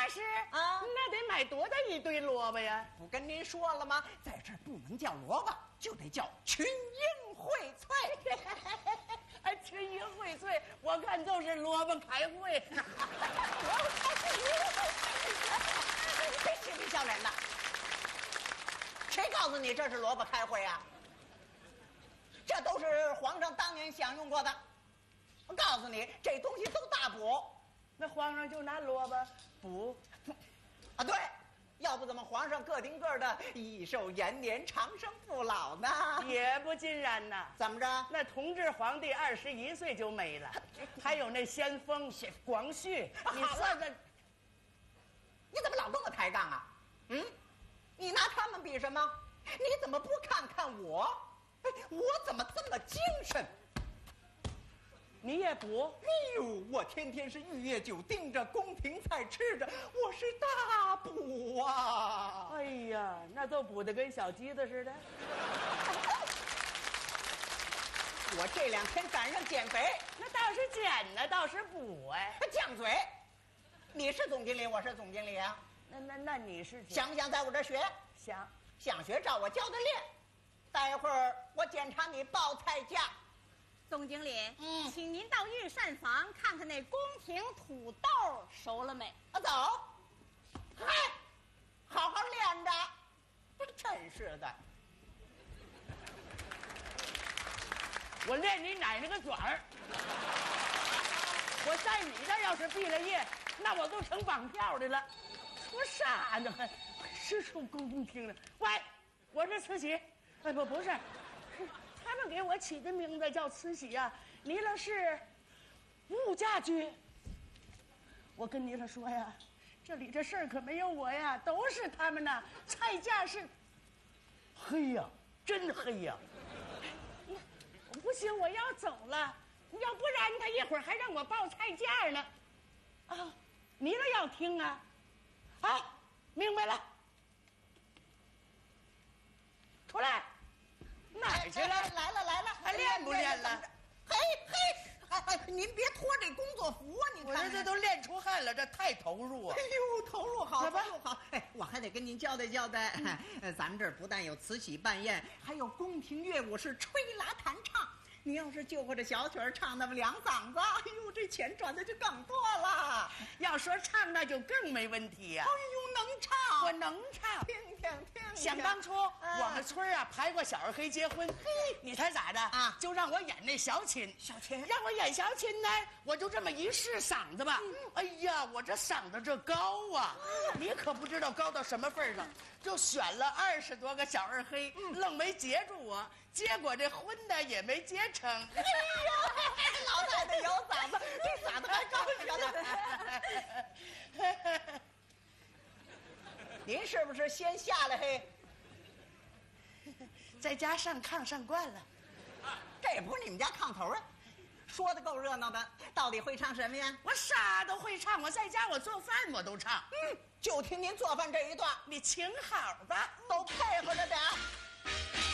大师啊，那得买多大一堆萝卜呀？ 不跟您说了吗？在这儿不能叫萝卜，就得叫群英荟萃。 群英荟萃，我看就是萝卜开会。 别嬉皮笑脸的，谁告诉你这是萝卜开会啊？这都是皇上当年享用过的。我告诉你，这东西都大补。 那皇上就拿萝卜补啊？对，要不怎么皇上个顶个的益寿延年、长生不老呢？ 也不尽然呐。 怎么着？ 那同治皇帝21岁就没了，还有那先锋广旭，你算算， 你怎么老跟我抬杠啊？你拿他们比什么？你怎么不看看我？我怎么这么精神？ 你也补？ 哎呦，我天天是玉液酒盯着，宫廷菜吃着，我是大补啊！ 哎呀，那都补得跟小鸡子似的。 我这2天赶上减肥， 那倒是减呢，倒是补哎。 犟嘴！你是总经理，我是总经理啊。 那你是想不想在我这学？想学，照我教的练。待会儿我检查你报菜价。 总经理，请您到御膳房看看那宫廷土豆熟了没？ 走。嗨，好好练着。真是的。 我练你奶奶个爪儿！我在你这要是毕了业，那我都成绑票的了。说啥呢？还是出宫廷的？喂，我是慈禧。哎，不是，他们给我起的名字叫慈禧呀。弥勒是物价局。我跟弥勒说呀，这里这事儿可没有我呀，都是他们呐。菜价是黑呀，真黑呀。不行，我要走了，要不然他一会儿还让我报菜价呢。啊，弥勒要听啊。好，明白了。出来，哪儿去了？ 来了， 还练不练了？ 嘿，您别脱这工作服啊！你看， 我这都练出汗了，这太投入啊！ 哎呦，投入好，投入好。哎，我还得跟您交代交代。咱们这儿不但有慈禧办宴，还有宫廷乐舞是吹拉弹唱。你要是就会这小曲儿唱那么2嗓子，哎呦，这钱赚的就更多了。 要说唱，那就更没问题呀。 哎呦，能唱， 我能唱。 听。 想当初我们村啊排过小二黑结婚，你猜咋的啊？就让我演那小琴，让我演小琴呢，我就这么一试嗓子吧。哎呀，我这嗓子这高啊，你可不知道高到什么份上，就选了20多个小二黑，愣没接住我。结果这婚呢也没结成。哎呀，老太太有嗓子，这嗓子还高着呢。您是不是先下来嘿？ 在家上炕上惯了， 这也不是你们家炕头啊。说的够热闹的，到底会唱什么呀？ 我啥都会唱，我在家我做饭我都唱。 就听您做饭这一段， 你请好吧， 都配合着点。